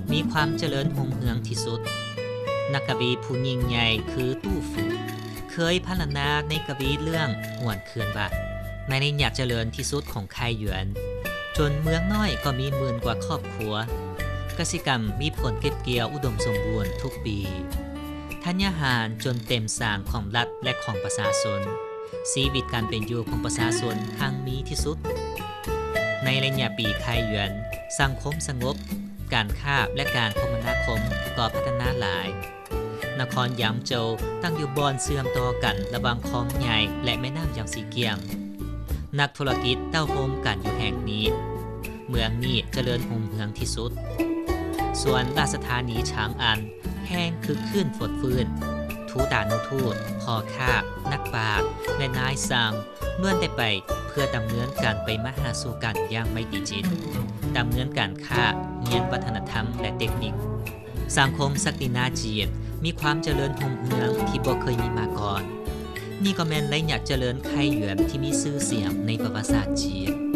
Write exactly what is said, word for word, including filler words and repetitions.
มีความเจริญรุ่งเรืองที่สุดนักกวีผู้ยิ่งใหญ่คือตู้ฝูเคยพรรณนาในกวีเรื่องหวนเคือนว่าในในอยากเจริญที่สุดของไคหยวนจนเมืองน้อยก็มีหมื่นกว่าครอบครัวกสิกรรมมีผลเก็บเกี่ยวอุดมสมบูรณ์ทุกปีธัญญาหารจนเต็มสร้างของรัฐและของประชาชนชีวิตการเป็นอยู่ของประชาชนหั่งมีที่สุดในระยะปีไคหยวนสังคมสงบการค้าและการคมนาคมก็พัฒนาหลายนครยางโจวตั้งอยู่บอนเสื่อมต่อกันระหว่างคลองใหญ่และแม่น้ำยางสีเกียมนักธุรกิจเต้าโฮมกันอยู่แห่งนี้เมืองนี้เจริญรุ่งเรืองที่สุดส่วนราชธานีช้างอันแห้งคือขึ้นฝดฟื้นทูตานุทูตพ่อค้านักปราชญ์และนายสร้างล้วนได้ไปเพื่อดำเนินการไปมาหาสู่กันอย่างไม่ติดจิตดำเนินการค้าเรียนวัฒนธรรมและเทคนิคสังคมศักดินาจีนมีความเจริญรุ่งเรืองที่บ่เคยมีมาก่อนนี่ก็แม่นระยะเจริญไคหยวนที่มีชื่อเสียงในประวัติศาสตร์จีน